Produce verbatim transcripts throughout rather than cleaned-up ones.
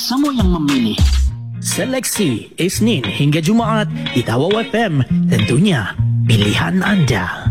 semua yang memilih. Seleksi Isnin hingga Jumaat di Tawau F M. Tentunya pilihan anda.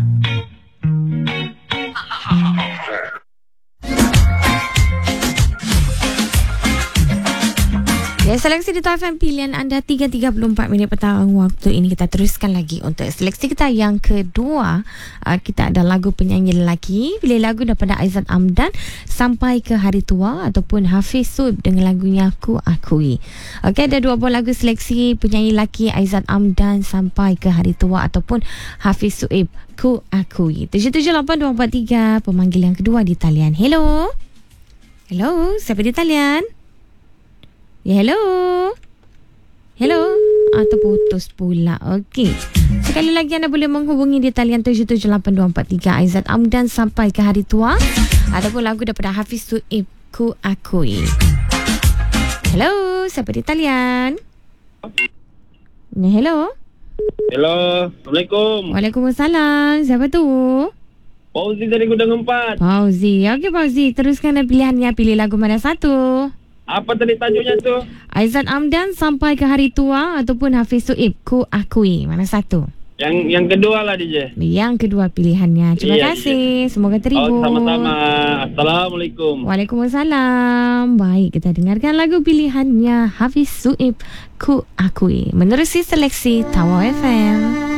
Ya, seleksi di Tawau F M pilihan anda tiga tiga puluh empat minit petang waktu ini. Kita teruskan lagi untuk seleksi kita yang kedua. Uh, kita ada lagu penyanyi lelaki. Pilih lagu daripada Aizat Amdan, Sampai ke Hari Tua, ataupun Hafiz Suib dengan lagunya Ku Akui. Okey, ada dua buah lagu seleksi penyanyi lelaki Aizat Amdan, Sampai ke Hari Tua, ataupun Hafiz Suib, Ku Akui. tujuh tujuh lapan dua empat tiga pemanggil yang kedua di talian. Hello. Hello, siapa di talian? Ya, hello. Hello. Atau putus pula. Okey. Sekali lagi anda boleh menghubungi di talian tujuh tujuh lapan dua empat tiga Aizat Amdan, Sampai ke Hari Tua, ataupun lagu daripada Hafiz Suib, Ku Akui. Hello. Siapa di talian? Ya, hello. Hello. Assalamualaikum. Waalaikumsalam. Siapa tu? Fauzi dari Gudang Empat. Fauzi. Okey, Fauzi. Teruskan pilihannya. Pilih lagu mana satu? Apa tadi tajuknya tu? Aizat Amdan, Sampai ke Hari Tua, ataupun Hafiz Suib, Ku Akui. Mana satu? Yang yang kedua lah D J. Yang kedua pilihannya. Terima Iya, kasih. Semoga terhibur. Oh, sama-sama. Assalamualaikum. Waalaikumsalam. Baik, kita dengarkan lagu pilihannya Hafiz Suib, Ku Akui. Menerusi seleksi Tawau F M.